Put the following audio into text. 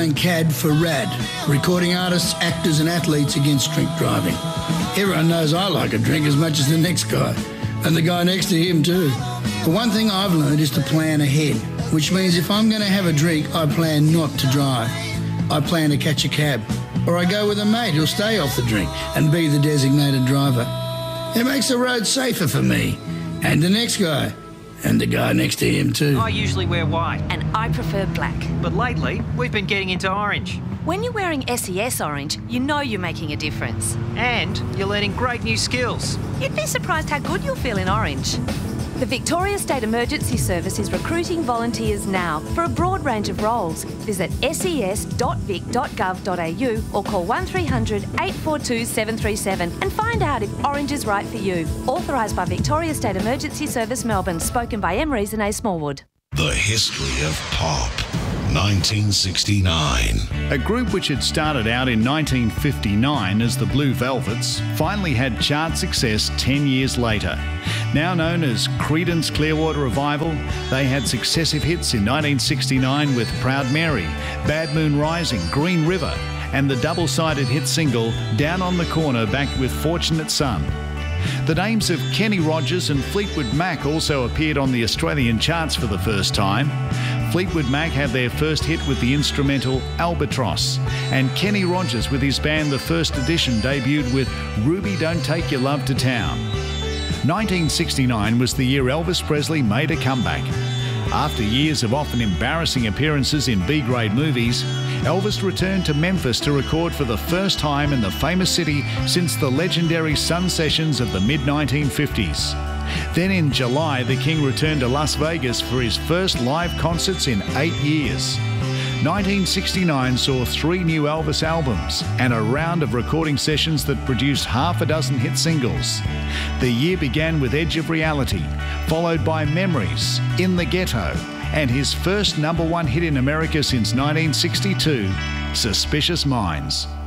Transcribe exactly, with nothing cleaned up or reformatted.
going C A D for RAD, recording artists, actors and athletes against drink driving. Everyone knows I like a drink as much as the next guy, and the guy next to him too. But one thing I've learned is to plan ahead, which means if I'm going to have a drink, I plan not to drive. I plan to catch a cab, or I go with a mate who'll stay off the drink and be the designated driver. It makes the road safer for me, and the next guy, and the guy next to him too. I usually wear white. And I prefer black. But lately, we've been getting into orange. When you're wearing S E S orange, you know you're making a difference. And you're learning great new skills. You'd be surprised how good you'll feel in orange. The Victoria State Emergency Service is recruiting volunteers now for a broad range of roles. Visit s e s dot vic dot gov dot a u or call one three hundred, eight four two, seven three seven and find out if orange is right for you. Authorised by Victoria State Emergency Service Melbourne. Spoken by M. Rees and A. Smallwood. The history of pop. nineteen sixty-nine. A group which had started out in nineteen fifty-nine as the Blue Velvets finally had chart success ten years later. Now known as Creedence Clearwater Revival, they had successive hits in nineteen sixty-nine with Proud Mary, Bad Moon Rising, Green River, and the double-sided hit single Down on the Corner backed with Fortunate Son. The names of Kenny Rogers and Fleetwood Mac also appeared on the Australian charts for the first time. Fleetwood Mac had their first hit with the instrumental Albatross, and Kenny Rogers with his band The First Edition debuted with Ruby Don't Take Your Love to Town. nineteen sixty-nine was the year Elvis Presley made a comeback. After years of often embarrassing appearances in B-grade movies, Elvis returned to Memphis to record for the first time in the famous city since the legendary Sun Sessions of the mid nineteen fifties. Then in July, the King returned to Las Vegas for his first live concerts in eight years. nineteen sixty-nine saw three new Elvis albums and a round of recording sessions that produced half a dozen hit singles. The year began with Edge of Reality, followed by Memories, In the Ghetto, and his first number one hit in America since nineteen sixty-two, Suspicious Minds.